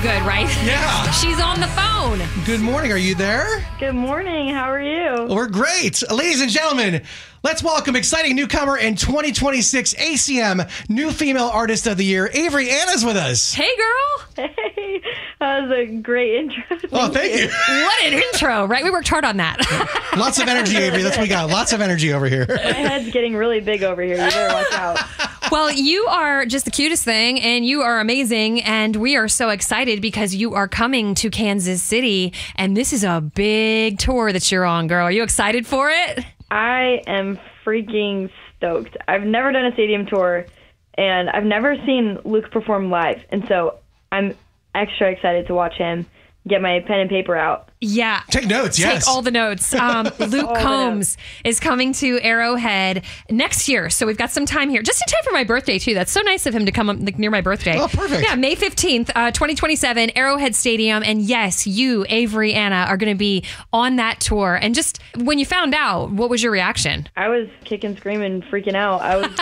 good, right? Yeah. She's on the phone. Good morning. Are you there? Good morning. How are you? We're great. Ladies and gentlemen, let's welcome exciting newcomer in 2026 ACM New Female Artist of the Year, Avery Anna's with us. Hey, girl. Hey, that was a great intro. Thank you. What an intro, right? We worked hard on that. Lots of energy, Avery. That's what we got. Lots of energy over here. My head's getting really big over here. You better watch out. Well, you are just the cutest thing, and you are amazing, and we are so excited because you are coming to Kansas City, and this is a big tour that you're on, girl. Are you excited for it? I am freaking stoked. I've never done a stadium tour, and I've never seen Luke perform live, and so I'm extra excited to watch him. Get my pen and paper out. Yeah. Take notes, yes. Take all the notes. Luke Combs is coming to Arrowhead next year, so we've got some time here. Just in time for my birthday, too. That's so nice of him to come up near my birthday. Oh, perfect. Yeah, May 15th, 2027, Arrowhead Stadium. And yes, you, Avery Anna, are going to be on that tour. And just when you found out, what was your reaction? I was kicking, screaming, freaking out.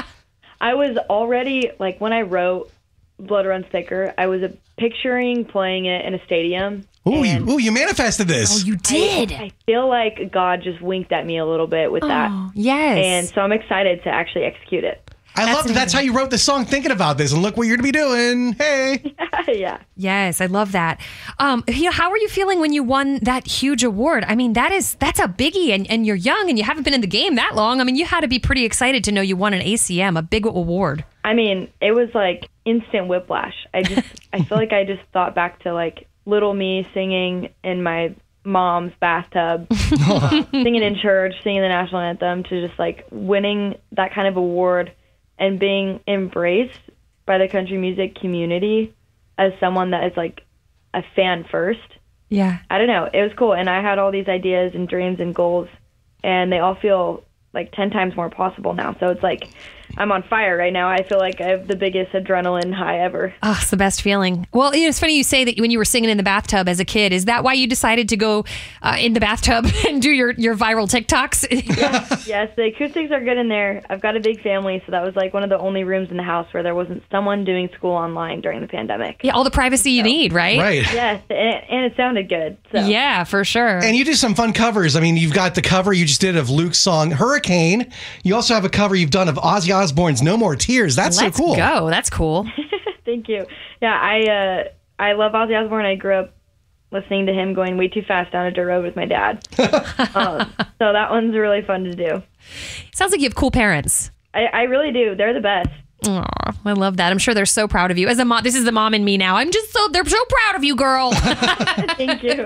I was already, like, when I wrote Blood Runs Thicker, I was picturing playing it in a stadium. Ooh, you manifested this. Oh, you did. I feel like God just winked at me a little bit with that. Yes. And so I'm excited to actually execute it. I love that. That's how you wrote the song, thinking about this. And look what you're going to be doing. Hey. Yeah. Yes, I love that. How are you feeling when you won that huge award? I mean, that's a biggie, and you're young and you haven't been in the game that long. I mean, you had to be pretty excited to know you won an ACM, a big award. I mean, it was like instant whiplash. I feel like I just thought back to like little me singing in my mom's bathtub, singing in church, singing the national anthem, to just like winning that kind of award and being embraced by the country music community as someone that is like a fan first. Yeah. I don't know. It was cool. And I had all these ideas and dreams and goals, and they all feel like 10 times more possible now. So it's like I'm on fire right now. I feel like I have the biggest adrenaline high ever. Oh, it's the best feeling. Well, it's funny you say that when you were singing in the bathtub as a kid. Is that why you decided to go in the bathtub and do your viral TikToks? Yes, the acoustics are good in there. I've got a big family, so that was like one of the only rooms in the house where there wasn't someone doing school online during the pandemic. Yeah, all the privacy you need, right? Right. Yes, and it sounded good. So. Yeah, for sure. And you do some fun covers. I mean, you've got the cover you just did of Luke's song, Hurricane. You also have a cover you've done of Ozzy Osbourne's No More Tears. That's Let's so cool. Go. That's cool. Thank you. Yeah, I love Ozzy Osbourne. I grew up listening to him going way too fast down a dirt road with my dad. So that one's really fun to do. Sounds like you have cool parents. I really do. They're the best. Aw, I love that. I'm sure they're so proud of you. As a mom, this is the mom in me now. They're so proud of you, girl. Thank you.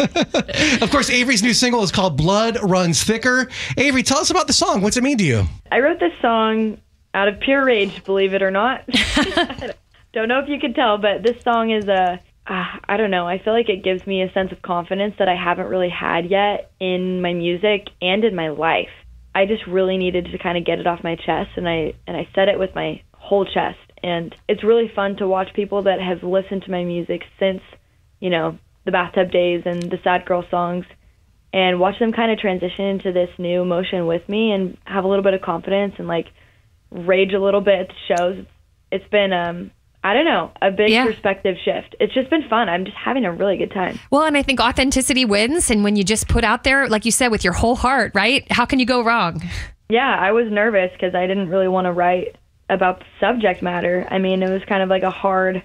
Of course, Avery's new single is called Blood Runs Thicker. Avery, tell us about the song. What's it mean to you? I wrote this song out of pure rage, believe it or not. Don't know if you could tell, but this song is I don't know. I feel like it gives me a sense of confidence that I haven't really had yet in my music and in my life. I just really needed to kind of get it off my chest, and I said it with my whole chest. And it's really fun to watch people that have listened to my music since, the bathtub days and the sad girl songs, and watch them kind of transition into this new emotion with me and have a little bit of confidence and like rage a little bit at the shows. It's been I don't know, a big perspective shift. It's just been fun. I'm just having a really good time. Well, and I think authenticity wins. And when you just put out there, like you said, with your whole heart, right? How can you go wrong? Yeah, I was nervous because I didn't really want to write about the subject matter. I mean, it was kind of like a hard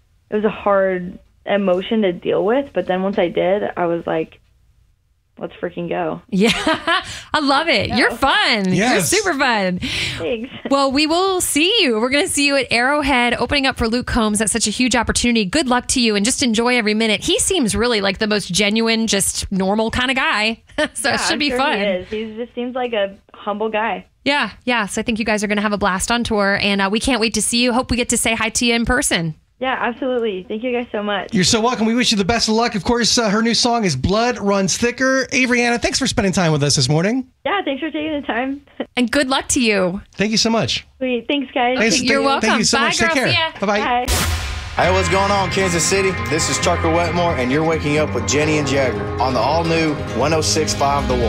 emotion to deal with. But then once I did, I was like, let's freaking go. Yeah, I love it. You're fun. Yes. You're super fun. Thanks. Well, we will see you. We're going to see you at Arrowhead, opening up for Luke Combs. That's such a huge opportunity. Good luck to you, and just enjoy every minute. He seems really like the most genuine, just normal kind of guy. So it should be fun. He is. He just seems like a humble guy. Yeah. So I think you guys are going to have a blast on tour, and we can't wait to see you. Hope we get to say hi to you in person. Yeah, absolutely. Thank you guys so much. You're so welcome. We wish you the best of luck. Of course, her new song is Blood Runs Thicker. Avery Anna, thanks for spending time with us this morning. Yeah, thanks for taking the time. And good luck to you. Thank you so much. Sweet. Thanks, guys. You're welcome. Thank you so Bye, much. girl. Take care. See ya. Bye-bye. Bye. Hey, what's going on, Kansas City? This is Trucker Wetmore, and you're waking up with Jenny and Jagger on the all-new 106.5 The Wolf.